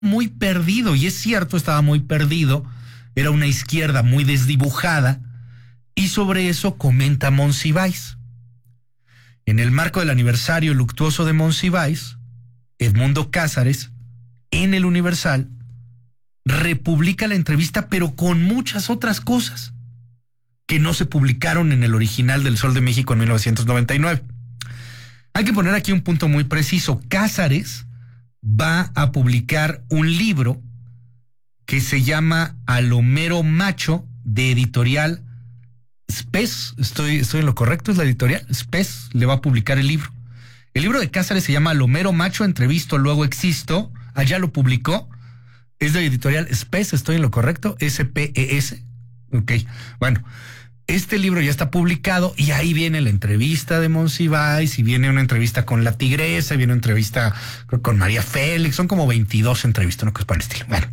muy perdido, y es cierto, estaba muy perdido, era una izquierda muy desdibujada, y sobre eso comenta Monsiváis. En el marco del aniversario luctuoso de Monsiváis, Edmundo Cázares, en el Universal, republica la entrevista, pero con muchas otras cosas que no se publicaron en el original del Sol de México en 1999. Hay que poner aquí un punto muy preciso. Cázares va a publicar un libro que se llama A lo mero macho, de editorial Spes. ¿Estoy en lo correcto? ¿Es la editorial? Spes le va a publicar el libro. El libro de Cázares se llama A lo mero macho, entrevisto, luego existo. Allá lo publicó. Es de editorial Spes, ¿estoy en lo correcto? S-P-E-S. Ok, bueno. Este libro ya está publicado y ahí viene la entrevista de Monsiváis, y viene una entrevista con la Tigresa, y viene una entrevista con María Félix. Son como 22 entrevistas, ¿no? Que es para el estilo. Bueno.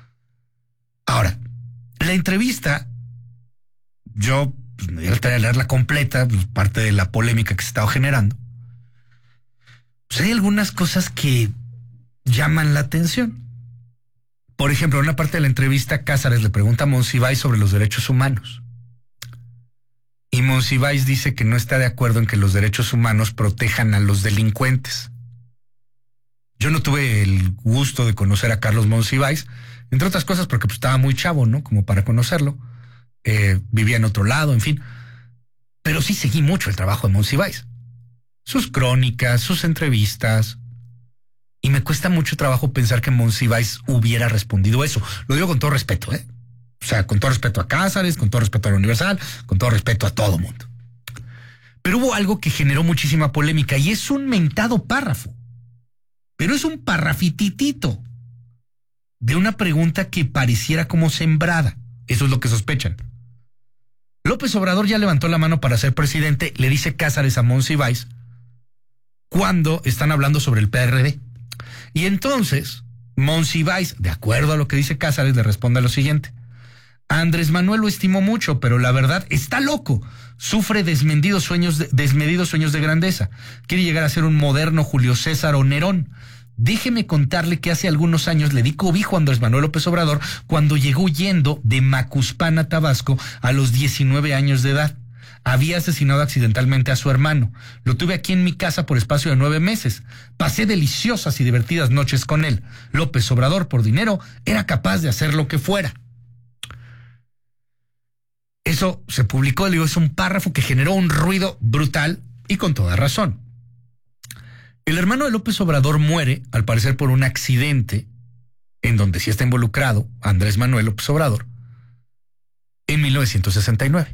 Ahora, la entrevista, yo me voy a leerla completa, pues, parte de la polémica que se estaba generando. Pues hay algunas cosas que llaman la atención. Por ejemplo, en una parte de la entrevista, Cázares le pregunta a Monsiváis sobre los derechos humanos. Y Monsiváis dice que no está de acuerdo en que los derechos humanos protejan a los delincuentes. Yo no tuve el gusto de conocer a Carlos Monsiváis, entre otras cosas porque pues, estaba muy chavo, ¿no? Como para conocerlo. Vivía en otro lado, en fin. Pero sí seguí mucho el trabajo de Monsiváis. Sus crónicas, sus entrevistas. Y me cuesta mucho trabajo pensar que Monsiváis hubiera respondido eso. Lo digo con todo respeto, ¿eh? O sea, con todo respeto a Cázares, con todo respeto a la Universal, con todo respeto a todo mundo. Pero hubo algo que generó muchísima polémica, y es un mentado párrafo. Pero es un parrafititito de una pregunta que pareciera como sembrada. Eso es lo que sospechan. López Obrador ya levantó la mano para ser presidente, le dice Cázares a Monsiváis, cuando están hablando sobre el PRD. Y entonces, Monsiváis, de acuerdo a lo que dice Cázares, le responde lo siguiente: Andrés Manuel lo estimó mucho, pero la verdad está loco. Sufre desmedidos sueños de grandeza. Quiere llegar a ser un moderno Julio César o Nerón. Déjeme contarle que hace algunos años le di cobijo a Andrés Manuel López Obrador cuando llegó huyendo de Macuspana, Tabasco, a los 19 años de edad. Había asesinado accidentalmente a su hermano. Lo tuve aquí en mi casa por espacio de 9 meses. Pasé deliciosas y divertidas noches con él. López Obrador, por dinero, era capaz de hacer lo que fuera. Eso se publicó, digo, es un párrafo que generó un ruido brutal y con toda razón. El hermano de López Obrador muere, al parecer por un accidente, en donde sí está involucrado Andrés Manuel López Obrador, en 1969.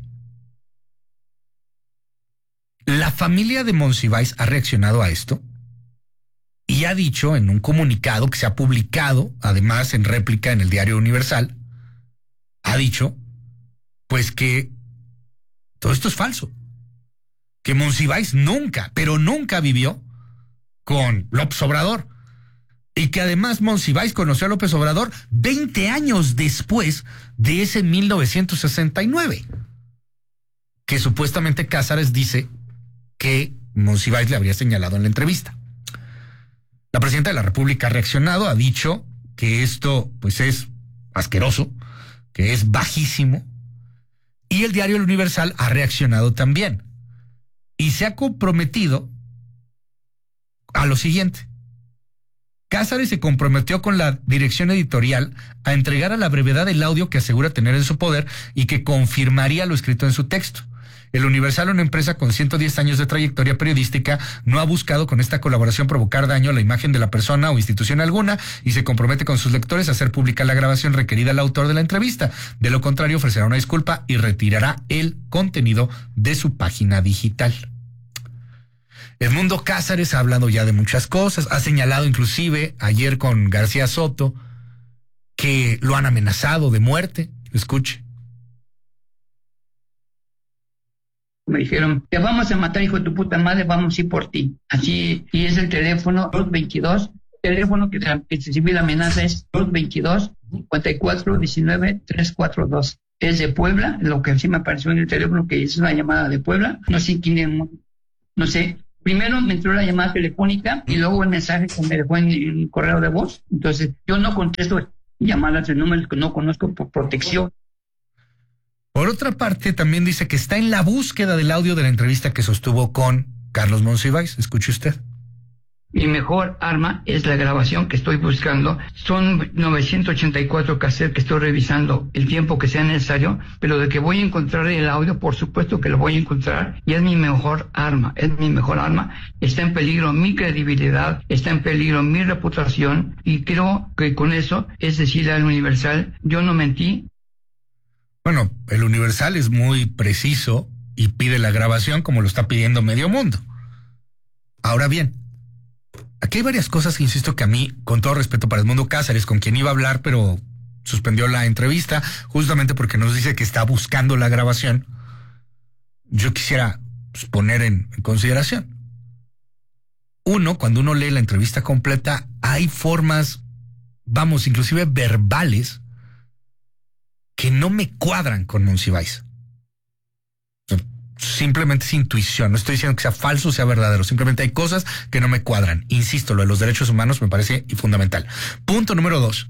La familia de Monsiváis ha reaccionado a esto y ha dicho en un comunicado que se ha publicado, además en réplica en el Diario Universal, ha dicho pues que todo esto es falso, que Monsiváis nunca, pero nunca vivió con López Obrador, y que además Monsiváis conoció a López Obrador 20 años después de ese 1969, que supuestamente Cázares dice que Monsiváis le habría señalado en la entrevista. La presidenta de la República ha reaccionado, ha dicho que esto pues es asqueroso, que es bajísimo, y el Diario El Universal ha reaccionado también y se ha comprometido a lo siguiente. Cázares se comprometió con la dirección editorial a entregar a la brevedad el audio que asegura tener en su poder y que confirmaría lo escrito en su texto. El Universal, una empresa con 110 años de trayectoria periodística, no ha buscado con esta colaboración provocar daño a la imagen de la persona o institución alguna y se compromete con sus lectores a hacer pública la grabación requerida al autor de la entrevista. De lo contrario, ofrecerá una disculpa y retirará el contenido de su página digital. Edmundo Cázares ha hablado ya de muchas cosas, ha señalado inclusive ayer con García Soto que lo han amenazado de muerte. Escuche. Me dijeron, te vamos a matar, hijo de tu puta madre, vamos a ir por ti. Así, y es el teléfono 222, teléfono que recibe la amenaza es 222-54-19-342. Es de Puebla, lo que sí me apareció en el teléfono, que es una llamada de Puebla. No sé quién, no sé, Primero me entró la llamada telefónica y luego el mensaje que me dejó en correo de voz. Entonces, yo no contesto llamadas de números que no conozco por protección. Por otra parte, también dice que está en la búsqueda del audio de la entrevista que sostuvo con Carlos Monsiváis. Escuche usted. Mi mejor arma es la grabación que estoy buscando. Son 984 cassettes que estoy revisando el tiempo que sea necesario, pero de que voy a encontrar el audio, por supuesto que lo voy a encontrar, y es mi mejor arma, Está en peligro mi credibilidad, está en peligro mi reputación, y creo que con eso es decirle al Universal, yo no mentí. Bueno, el Universal es muy preciso y pide la grabación como lo está pidiendo medio mundo. Ahora bien, aquí hay varias cosas que insisto que a mí, con todo respeto para Edmundo Cázares, con quien iba a hablar, pero suspendió la entrevista, justamente porque nos dice que está buscando la grabación, yo quisiera poner en consideración. Uno, cuando uno lee la entrevista completa, hay formas, inclusive verbales, que no me cuadran con Monsiváis. Simplemente es intuición, no estoy diciendo que sea falso o sea verdadero, simplemente hay cosas que no me cuadran. Insisto, lo de los derechos humanos me parece fundamental. Punto número 2.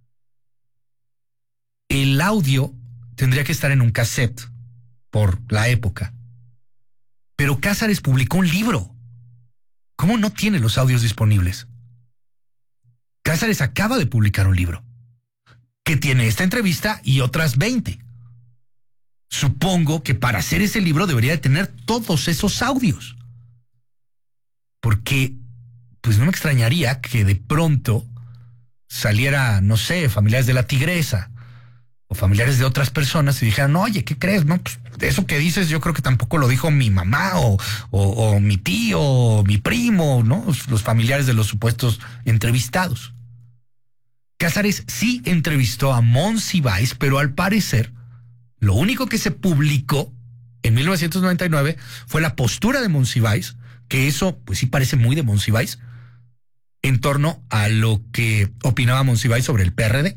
El audio tendría que estar en un cassette por la época. Pero Cázares publicó un libro. ¿Cómo no tiene los audios disponibles? Cázares acaba de publicar un libro que tiene esta entrevista y otras 20. Supongo que para hacer ese libro debería de tener todos esos audios. Porque, pues no me extrañaría que de pronto saliera, no sé, familiares de la Tigresa o familiares de otras personas y dijeran, oye, ¿qué crees? No, pues eso que dices yo creo que tampoco lo dijo mi mamá o mi tío o mi primo, ¿no? Los familiares de los supuestos entrevistados. Cázares sí entrevistó a Monsiváis, pero al parecer lo único que se publicó en 1999 fue la postura de Monsiváis, que eso pues sí parece muy de Monsiváis, en torno a lo que opinaba Monsiváis sobre el PRD.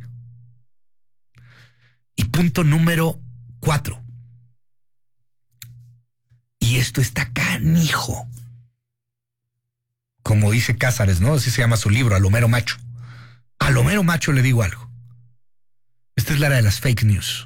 Y punto número 4. Y esto está canijo. Como dice Cázares, ¿no? Así se llama su libro, Alomero Macho. A Alomero Macho le digo algo. Esta es la era de las fake news.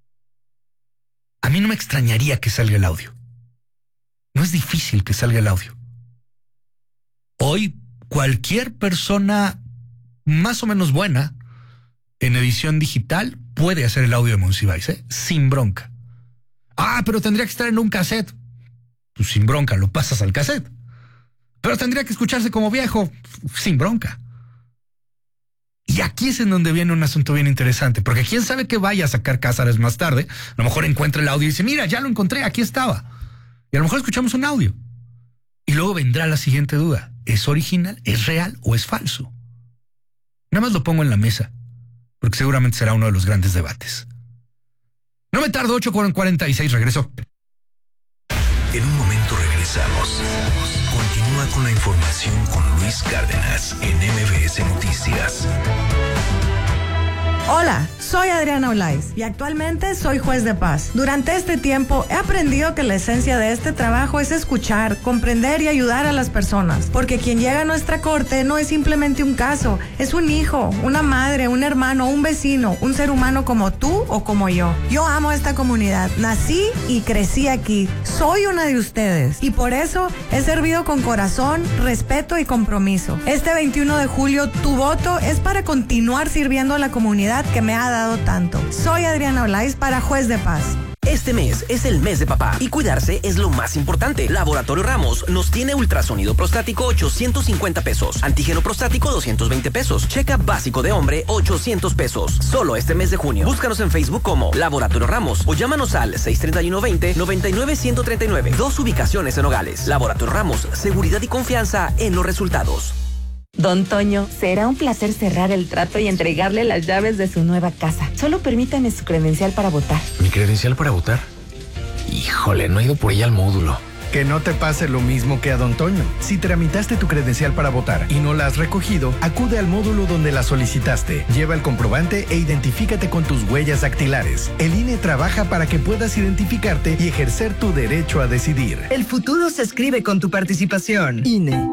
A mí no me extrañaría que salga el audio. No es difícil que salga el audio. Hoy, cualquier persona más o menos buena en edición digital puede hacer el audio de Monsiváis, sin bronca. Pero tendría que estar en un cassette. Pues sin bronca, lo pasas al cassette. Pero tendría que escucharse como viejo, sin bronca. Y aquí es en donde viene un asunto bien interesante, porque quién sabe que vaya a sacar Cázares más tarde, a lo mejor encuentra el audio y dice, mira, ya lo encontré, aquí estaba. Y a lo mejor escuchamos un audio. Y luego vendrá la siguiente duda, ¿es original, es real o es falso? Nada más lo pongo en la mesa, porque seguramente será uno de los grandes debates. No me tardo, 8:46, regreso. En un momento regresamos. Continúa con la información con Luis Cárdenas en MBS Noticias. Hola, soy Adriana Olaiz y actualmente soy juez de paz. Durante este tiempo he aprendido que la esencia de este trabajo es escuchar, comprender y ayudar a las personas, porque quien llega a nuestra corte no es simplemente un caso, es un hijo, una madre, un hermano, un vecino, un ser humano como tú o como yo. Yo amo esta comunidad, nací y crecí aquí, soy una de ustedes y por eso he servido con corazón, respeto y compromiso. Este 21 de julio tu voto es para continuar sirviendo a la comunidad que me ha dado tanto. Soy Adriana Olaiz para Juez de Paz. Este mes es el mes de papá y cuidarse es lo más importante. Laboratorio Ramos nos tiene ultrasonido prostático 850 pesos, antígeno prostático 220 pesos, check-up básico de hombre 800 pesos. Solo este mes de junio. Búscanos en Facebook como Laboratorio Ramos o llámanos al 631-20-99-139. 2 ubicaciones en Nogales. Laboratorio Ramos, seguridad y confianza en los resultados. Don Toño, será un placer cerrar el trato y entregarle las llaves de su nueva casa. Solo permítame su credencial para votar. ¿Mi credencial para votar? Híjole, no he ido por ella al módulo. Que no te pase lo mismo que a Don Toño. Si tramitaste tu credencial para votar y no la has recogido, acude al módulo donde la solicitaste. Lleva el comprobante e identifícate con tus huellas dactilares. El INE trabaja para que puedas identificarte y ejercer tu derecho a decidir. El futuro se escribe con tu participación. INE.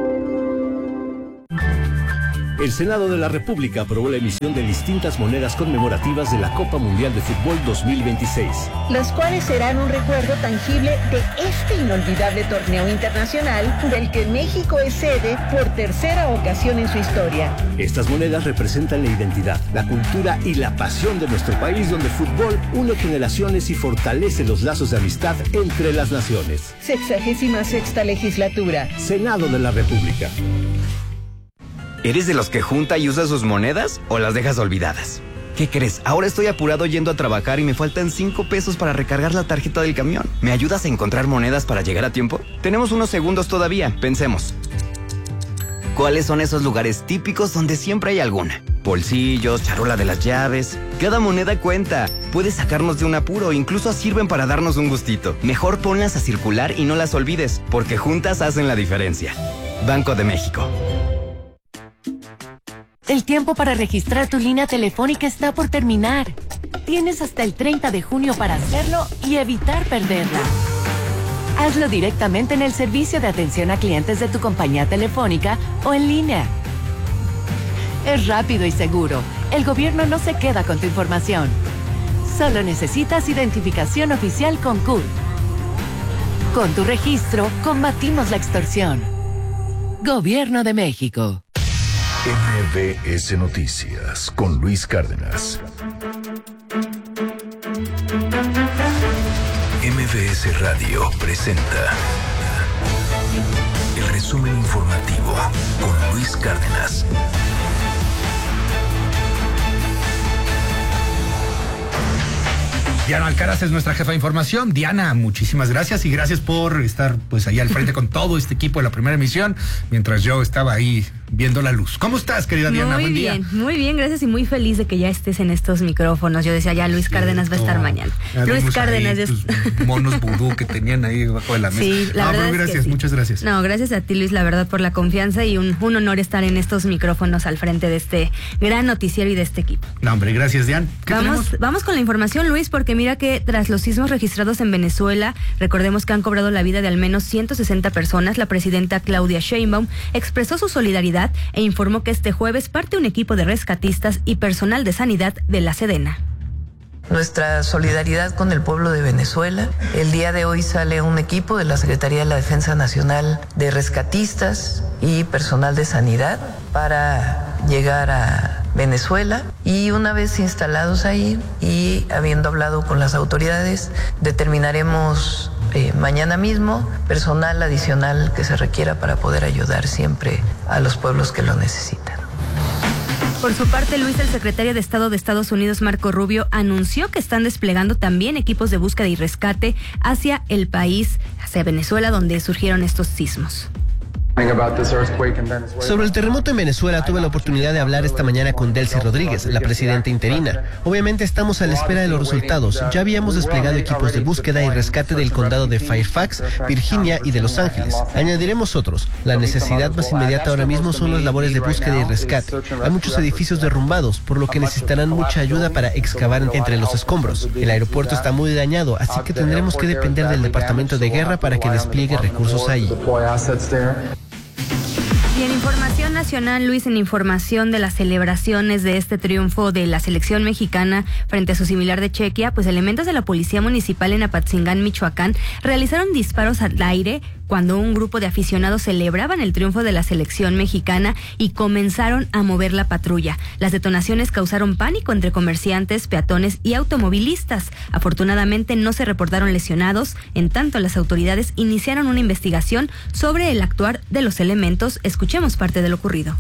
El Senado de la República aprobó la emisión de distintas monedas conmemorativas de la Copa Mundial de Fútbol 2026. Las cuales serán un recuerdo tangible de este inolvidable torneo internacional del que México es sede por tercera ocasión en su historia. Estas monedas representan la identidad, la cultura y la pasión de nuestro país, donde el fútbol une generaciones y fortalece los lazos de amistad entre las naciones. 66ª legislatura. Senado de la República. ¿Eres de los que junta y usa sus monedas o las dejas olvidadas? ¿Qué crees? Ahora estoy apurado yendo a trabajar y me faltan 5 pesos para recargar la tarjeta del camión. ¿Me ayudas a encontrar monedas para llegar a tiempo? Tenemos unos segundos todavía, pensemos. ¿Cuáles son esos lugares típicos donde siempre hay alguna? Bolsillos, charola de las llaves. Cada moneda cuenta. Puede sacarnos de un apuro, incluso sirven para darnos un gustito. Mejor ponlas a circular y no las olvides, porque juntas hacen la diferencia. Banco de México. El tiempo para registrar tu línea telefónica está por terminar. Tienes hasta el 30 de junio para hacerlo y evitar perderla. Hazlo directamente en el servicio de atención a clientes de tu compañía telefónica o en línea. Es rápido y seguro. El gobierno no se queda con tu información. Solo necesitas identificación oficial con CURP. Con tu registro, combatimos la extorsión. Gobierno de México. MBS Noticias con Luis Cárdenas. MBS Radio presenta el resumen informativo con Luis Cárdenas. Diana Alcaraz es nuestra jefa de información. Diana, muchísimas gracias y gracias por estar pues ahí al frente con todo este equipo de la primera emisión, mientras yo estaba ahí viendo la luz. ¿Cómo estás, querida Diana? Buen día. Muy bien, gracias y muy feliz de que ya estés en estos micrófonos. Yo decía, ya Luis Cárdenas va a estar mañana. Luis Cárdenas es monos vudú que tenían ahí debajo de la mesa. Sí, la verdad pero gracias, sí. Muchas gracias. No, gracias a ti, Luis, la verdad, por la confianza y un honor estar en estos micrófonos al frente de este gran noticiero y de este equipo. No, hombre, gracias, Diana. Vamos con la información, Luis, porque mira que tras los sismos registrados en Venezuela, recordemos que han cobrado la vida de al menos 160 personas, la presidenta Claudia Sheinbaum expresó su solidaridad e informó que este jueves parte un equipo de rescatistas y personal de sanidad de la Sedena. Nuestra solidaridad con el pueblo de Venezuela. El día de hoy sale un equipo de la Secretaría de la Defensa Nacional de rescatistas y personal de sanidad para llegar a Venezuela, y una vez instalados ahí y habiendo hablado con las autoridades, determinaremos mañana mismo personal adicional que se requiera para poder ayudar siempre a los pueblos que lo necesitan. Por su parte, Luis, el secretario de Estado de Estados Unidos, Marco Rubio, anunció que están desplegando también equipos de búsqueda y rescate hacia el país, hacia Venezuela, donde surgieron estos sismos. Sobre el terremoto en Venezuela tuve la oportunidad de hablar esta mañana con Delcy Rodríguez, la presidenta interina. Obviamente estamos a la espera de los resultados. Ya habíamos desplegado equipos de búsqueda y rescate del condado de Fairfax, Virginia y de Los Ángeles. Añadiremos otros. La necesidad más inmediata ahora mismo son las labores de búsqueda y rescate. Hay muchos edificios derrumbados, por lo que necesitarán mucha ayuda para excavar entre los escombros. El aeropuerto está muy dañado, así que tendremos que depender del Departamento de Guerra para que despliegue recursos ahí. Y en información nacional, Luis, en información de las celebraciones de este triunfo de la selección mexicana frente a su similar de Chequia, pues elementos de la Policía Municipal en Apatzingán, Michoacán, realizaron disparos al aire cuando un grupo de aficionados celebraban el triunfo de la selección mexicana y comenzaron a mover la patrulla. Las detonaciones causaron pánico entre comerciantes, peatones y automovilistas. Afortunadamente no se reportaron lesionados, en tanto las autoridades iniciaron una investigación sobre el actuar de los elementos. Escuchemos parte de lo ocurrido.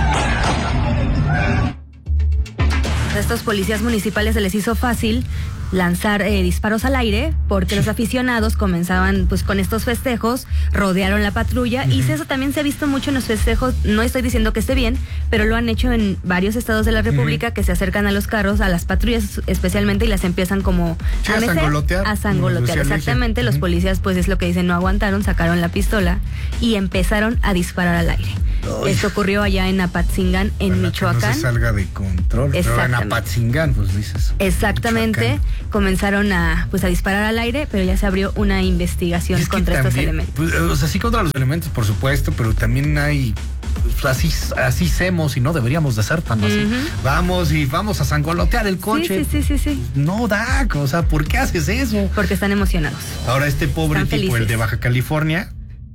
A estos policías municipales se les hizo fácil lanzar disparos al aire porque los aficionados comenzaban pues con estos festejos, rodearon la patrulla y eso también se ha visto mucho en los festejos. No estoy diciendo que esté bien, pero lo han hecho en varios estados de la República que se acercan a los carros, a las patrullas especialmente, y las empiezan como a sangolotear. A sangolotear, exactamente. Los policías, pues es lo que dicen, no aguantaron, sacaron la pistola y empezaron a disparar al aire. Esto ocurrió allá en Apatzingán, en Michoacán. Que no se salga de control. Pero en Apatzingán, pues dices. Exactamente. Michoacán. Comenzaron a disparar al aire, pero ya se abrió una investigación contra estos elementos. Pues, o sea, sí contra los elementos, por supuesto, pero también hay... Pues así hacemos y no deberíamos de ser tan así. Vamos a sangolotear el coche. Sí. No da, o sea, ¿por qué haces eso? Porque están emocionados. Ahora este pobre están tipo, felices. el de Baja California,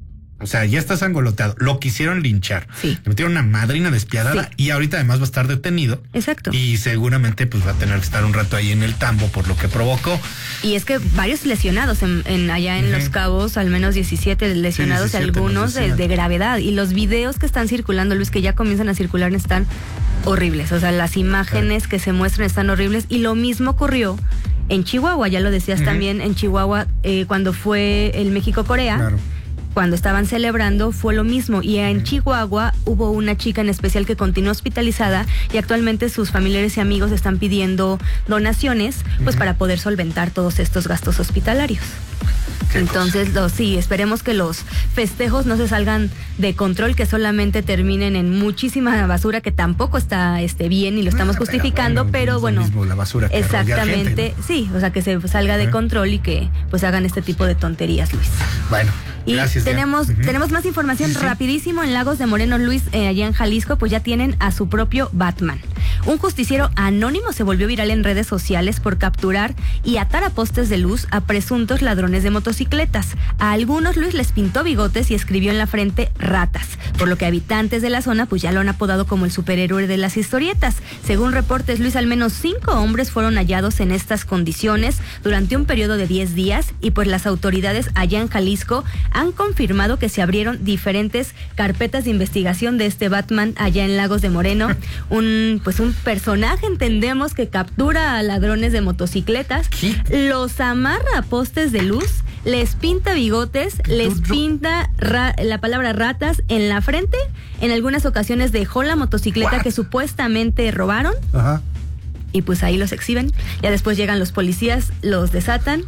o sea, ya está sangoloteado. Lo quisieron linchar. Sí. Le metieron una madrina despiadada y ahorita además va a estar detenido. Exacto. Y seguramente pues va a tener que estar un rato ahí en el tambo por lo que provocó. Y es que varios lesionados allá en Los Cabos, al menos 17 lesionados, 17, algunos de gravedad. Y los videos que están circulando, Luis, que ya comienzan a circular, están horribles. O sea, las imágenes que se muestran están horribles. Y lo mismo ocurrió en Chihuahua, ya lo decías también, en Chihuahua, cuando fue el México-Corea. Claro. Cuando estaban celebrando fue lo mismo, y en Chihuahua hubo una chica en especial que continuó hospitalizada y actualmente sus familiares y amigos están pidiendo donaciones pues para poder solventar todos estos gastos hospitalarios. Entonces, esperemos que los festejos no se salgan de control, que solamente terminen en muchísima basura, que tampoco está bien y lo estamos justificando, pero bueno, mismo la basura que exactamente, gente, ¿no? Sí, o sea, que se salga de control y que pues hagan este tipo de tonterías, Luis. Bueno, y gracias, tenemos más información rapidísimo. En Lagos de Moreno, Luis, allá en Jalisco, pues ya tienen a su propio Batman. Un justiciero anónimo se volvió viral en redes sociales por capturar y atar a postes de luz a presuntos ladrones de motocicletas. A algunos, Luis, les pintó bigotes y escribió en la frente ratas, por lo que habitantes de la zona pues ya lo han apodado como el superhéroe de las historietas. Según reportes, Luis, al menos 5 hombres fueron hallados en estas condiciones durante un periodo de 10 días y pues las autoridades allá en Jalisco han confirmado que se abrieron diferentes carpetas de investigación de este Batman allá en Lagos de Moreno. Un personaje, entendemos, que captura a ladrones de motocicletas, los amarra a postes de luz, les pinta bigotes, les pinta la palabra ratas en la frente. En algunas ocasiones dejó la motocicleta que supuestamente robaron. Ajá. Y pues ahí los exhiben. Ya después llegan los policías, los desatan.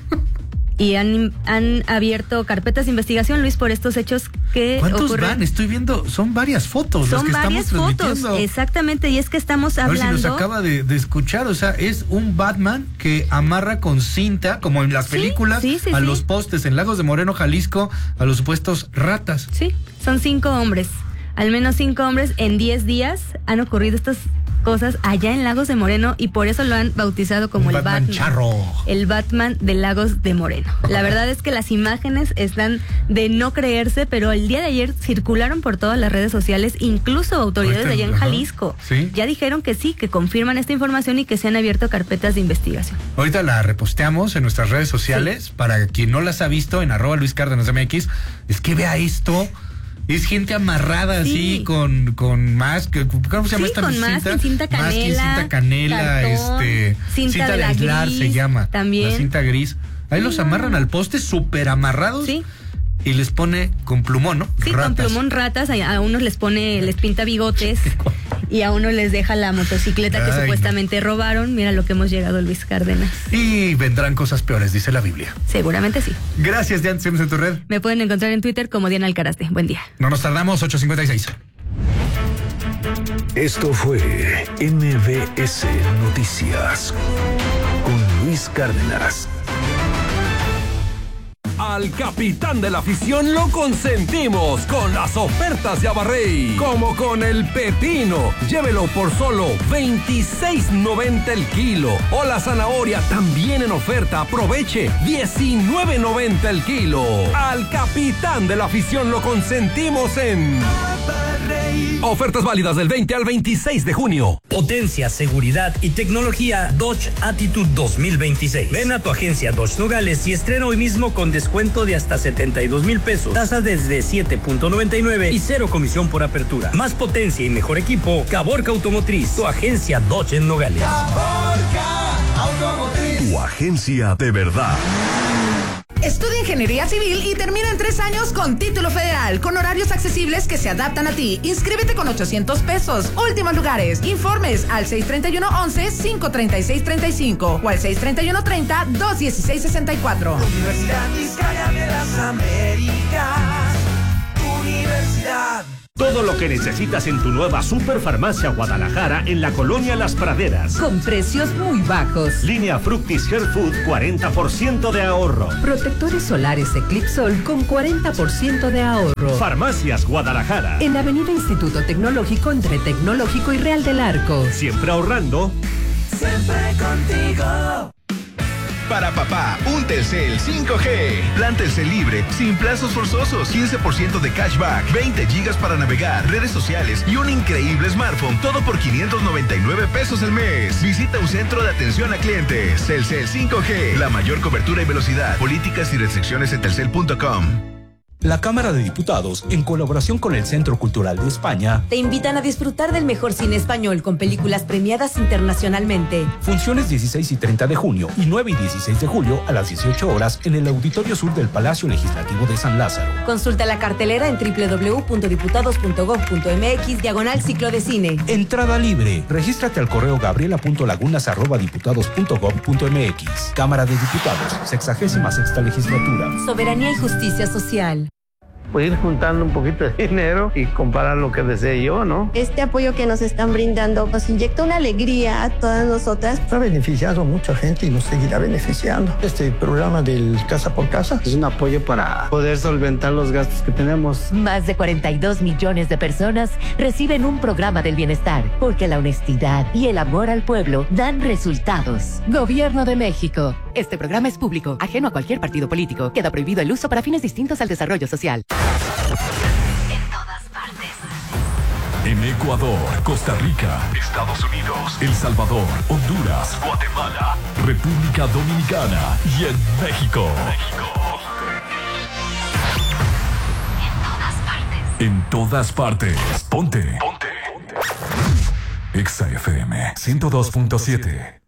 Y han abierto carpetas de investigación, Luis, por estos hechos que ¿Cuántos ocurren? van? Estoy viendo, son varias fotos. Son las que varias estamos fotos, exactamente, y es que estamos hablando... A ver si nos acaba de escuchar, o sea, es un Batman que amarra con cinta, como en las películas, a los postes en Lagos de Moreno, Jalisco, a los supuestos ratas. Sí, son 5 hombres, al menos 5 hombres en 10 días han ocurrido estas cosas allá en Lagos de Moreno y por eso lo han bautizado como el Batman charro. El Batman de Lagos de Moreno. La verdad es que las imágenes están de no creerse, pero el día de ayer circularon por todas las redes sociales, incluso autoridades de allá en Jalisco. ¿Sí? Ya dijeron que sí, que confirman esta información y que se han abierto carpetas de investigación. Ahorita la reposteamos en nuestras redes sociales, para quien no las ha visto, en @LuisCárdenasMX. Es que vea esto. Es gente amarrada así con más, ¿cómo se llama esta con cinta? Masking, cinta canela, cartón, cinta de aislar gris, se llama. También. La cinta gris. Ahí los amarran al poste súper amarrados. Sí. Y les pone con plumón, ¿no? Sí, ratas. Con plumón ratas, a unos les pinta bigotes y a unos les deja la motocicleta que supuestamente robaron. Mira lo que hemos llegado, Luis Cárdenas. Y vendrán cosas peores, dice la Biblia. Seguramente sí. Gracias, Diana. ¿Seguimos en tu red? Me pueden encontrar en Twitter como Diana Alcarazde. Buen día. No nos tardamos, 8:56. Esto fue MBS Noticias con Luis Cárdenas. Al capitán de la afición lo consentimos con las ofertas de Abarrey, como con el pepino. Llévelo por solo $26.90 el kilo. O la zanahoria también en oferta. Aproveche, $19.90 el kilo. Al capitán de la afición lo consentimos en Abarrey. Ofertas válidas del 20 al 26 de junio. Potencia, seguridad y tecnología Dodge Attitude 2026. Ven a tu agencia Dodge Nogales y estrena hoy mismo con descuento de hasta $72,000 pesos. Tasa desde 7.99 y 0 comisión por apertura. Más potencia y mejor equipo. Caborca Automotriz, tu agencia Dodge en Nogales. Caborca Automotriz. Tu agencia de verdad. Estudia Ingeniería Civil y termina en 3 años con título federal, con horarios accesibles que se adaptan a ti. Inscríbete con 800 pesos. Últimos lugares. Informes al 631-11-536-35 o al 631-30-216-64. Universidad Vizcaya de las Américas. Universidad. Todo lo que necesitas en tu nueva Superfarmacia Guadalajara en la colonia Las Praderas. Con precios muy bajos. Línea Fructis Hair Food, 40% de ahorro. Protectores solares Eclipsol con 40% de ahorro. Farmacias Guadalajara. En Avenida Instituto Tecnológico entre Tecnológico y Real del Arco. Siempre ahorrando. Siempre contigo. Para papá, un Telcel 5G. Plan Telcel libre, sin plazos forzosos, 15% de cashback, 20 gigas para navegar, redes sociales y un increíble smartphone. Todo por 599 pesos al mes. Visita un centro de atención a clientes. Telcel 5G, la mayor cobertura y velocidad. Políticas y restricciones en telcel.com. La Cámara de Diputados, en colaboración con el Centro Cultural de España, te invitan a disfrutar del mejor cine español con películas premiadas internacionalmente. Funciones 16 y 30 de junio y 9 y 16 de julio a las 18 horas en el Auditorio Sur del Palacio Legislativo de San Lázaro. Consulta la cartelera en www.diputados.gov.mx/ciclo de cine. Entrada libre. Regístrate al correo gabriela.lagunas@diputados.gov.mx. Cámara de Diputados, 66ª legislatura. Soberanía y justicia social. Pues ir juntando un poquito de dinero y comprar lo que desee yo, ¿no? Este apoyo que nos están brindando nos inyecta una alegría a todas nosotras. Ha beneficiado a mucha gente y nos seguirá beneficiando. Este programa del Casa por Casa es un apoyo para poder solventar los gastos que tenemos. Más de 42 millones de personas reciben un programa del bienestar, porque la honestidad y el amor al pueblo dan resultados. Gobierno de México. Este programa es público, ajeno a cualquier partido político. Queda prohibido el uso para fines distintos al desarrollo social. En todas partes. En Ecuador, Costa Rica, Estados Unidos, El Salvador, Honduras, Guatemala, República Dominicana y en México. En todas partes. Ponte. Exa FM 102.7.